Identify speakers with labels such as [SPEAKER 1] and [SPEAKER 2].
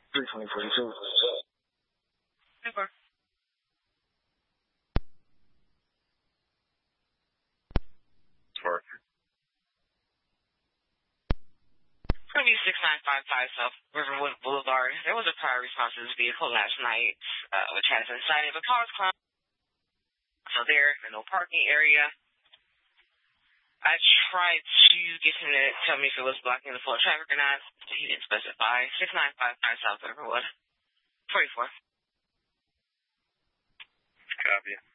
[SPEAKER 1] 32042.
[SPEAKER 2] Super. 6955 South Riverwood Boulevard. There was a prior response to this vehicle last night, which has been cited, but cars come. So there, no parking area. I tried to get him to tell me if it was blocking the flow of traffic or not. He didn't specify. 6955 South Riverwood. 44.
[SPEAKER 3] Copy.